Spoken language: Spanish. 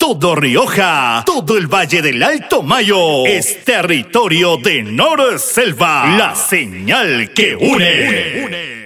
Todo Rioja, todo el Valle del Alto Mayo es territorio de Norselva, la señal que une.